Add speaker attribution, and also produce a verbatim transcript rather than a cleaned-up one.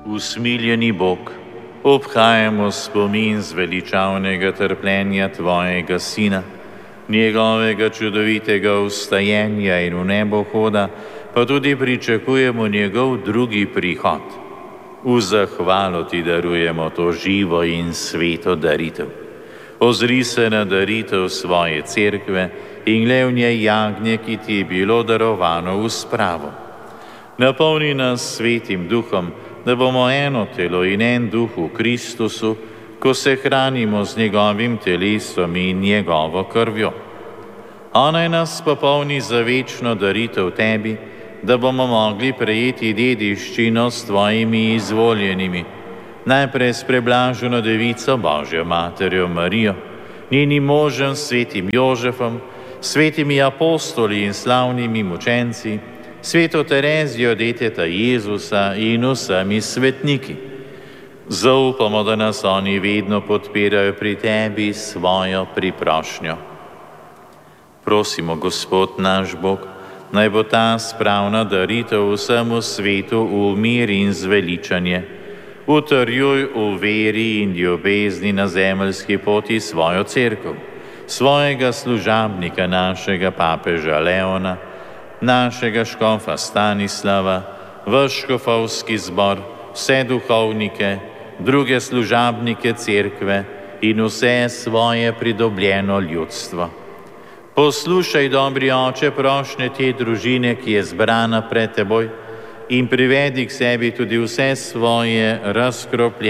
Speaker 1: Usmiljeni Bog, obhajamo spomin zveličavnega trpljenja Tvojega Sina, njegovega čudovitega vstajenja in v nebo hoda, pa tudi pričakujemo njegov drugi prihod. V zahvalo Ti darujemo to živo in sveto daritev. Ozri se na daritev svoje cerkve in glej v njej jagnje, ki Ti je bilo darovano v spravo. Napolni nas svetim duhom, da bomo eno telo in en duh v Kristusu, ko se hranimo z njegovim telesom in njegovo krvjo. Onaj nas popolni za večno daritev Tebi, da bomo mogli prejeti dediščino s Tvojimi izvoljenimi, najprej s preblaženo devico Božjo materjo Marijo, njenim možem svetim Jožefom, svetimi apostoli in slavnimi mučenci, sveto Terezijo deteta Jezusa in vsemi svetniki. Zaupamo, da nas oni vedno podpirajo pri Tebi s svojo priprošnjo. Prosimo, Gospod naš Bog, naj bo ta spravna daritev vsemu svetu v mir in zveličanje. Utrjuj v veri in ljubezni na zemeljski poti svojo cerkev, svojega služabnika, našega papeža Leona, našega škofa Stanislava, vaš škofovski zbor, vse duhovnike, druge služabnike cerkve in vse svoje pridobljeno ljudstvo. Poslušaj, dobri Oče, prošnje te družine, ki je zbrana pred Teboj, in privedi k sebi tudi vse svoje razkropljene